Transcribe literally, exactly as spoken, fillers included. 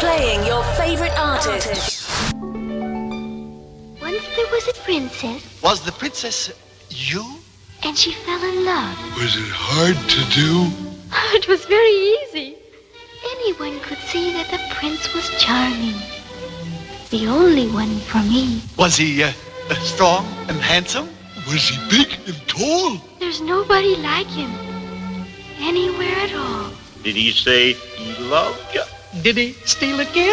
Playing your favorite artist. Once there was a princess. Was the princess you? And she fell in love. Was it hard to do? It was very easy. Anyone could see that the prince was charming. The only one for me. Was he uh, strong and handsome? Was he big and tall? There's nobody like him. Anywhere at all. Did he say he loved you? Did he steal a kiss?